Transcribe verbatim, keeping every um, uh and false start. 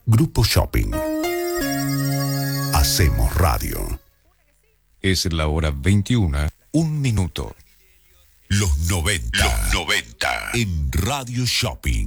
Grupo Shopping. Hacemos radio. Es la hora veintiuna, un minuto. Los noventa. Los noventa. En Radio Shopping.